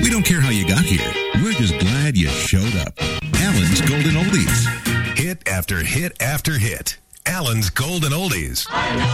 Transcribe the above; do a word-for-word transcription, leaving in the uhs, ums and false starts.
We don't care how you got here. We're just glad you showed up. Allen's Golden Oldies. Hit after hit after hit. Allen's Golden Oldies.